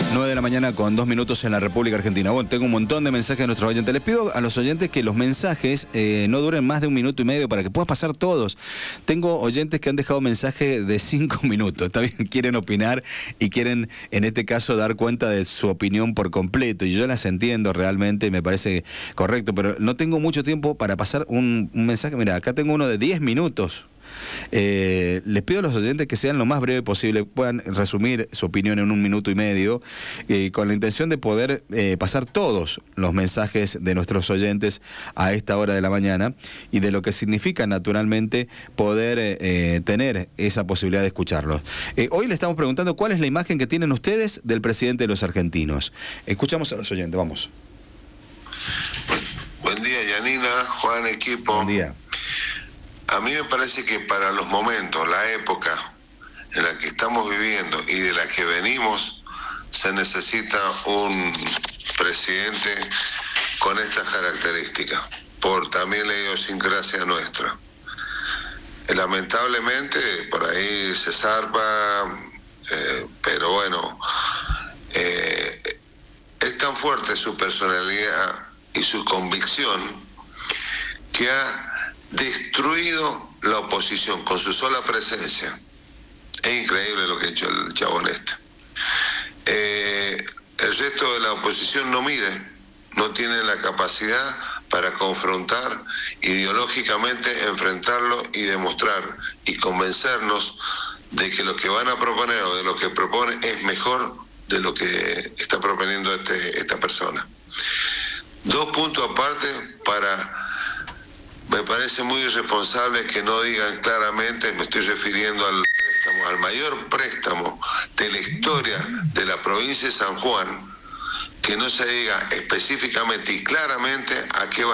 9 de la mañana con 2 minutos en la República Argentina. Bueno, tengo un montón de mensajes de nuestros oyentes. Les pido a los oyentes que los mensajes no duren más de 1 minuto y medio para que puedan pasar todos. Tengo oyentes que han dejado mensajes de 5 minutos. Está bien, quieren opinar y quieren, en este caso, dar cuenta de su opinión por completo. Y yo las entiendo realmente, me parece correcto, pero no tengo mucho tiempo para pasar un mensaje. Mira, acá tengo uno de 10 minutos. Les pido a los oyentes que sean lo más breve posible, puedan resumir su opinión en 1 minuto y medio, con la intención de poder pasar todos los mensajes de nuestros oyentes a esta hora de la mañana y de lo que significa naturalmente poder tener esa posibilidad de escucharlos. Hoy le estamos preguntando cuál es la imagen que tienen ustedes del presidente de los argentinos. Escuchamos a los oyentes, vamos. Buen día, Yanina, Juan, equipo. Buen día. A mí me parece que para los momentos, la época en la que estamos viviendo y de la que venimos, se necesita un presidente con estas características, por también la idiosincrasia nuestra. Lamentablemente, por ahí se zarpa, pero bueno, es tan fuerte su personalidad y su convicción que ha destruido la oposición con su sola presencia. Es increíble lo que ha hecho el chabón este. El resto de la oposición no mide, no tiene la capacidad para confrontar ideológicamente, enfrentarlo y demostrar y convencernos de que lo que van a proponer o de lo que propone es mejor de lo que está proponiendo esta persona. 2 puntos aparte. Me parece muy irresponsable que no digan claramente, me estoy refiriendo al préstamo, al mayor préstamo de la historia de la provincia de San Juan, que no se diga específicamente y claramente a qué va